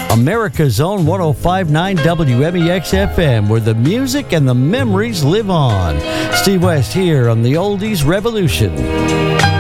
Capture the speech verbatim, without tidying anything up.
America's own one oh five point nine W M E X F M, where the music and the memories live on. Steve West here on the Oldies Revolution.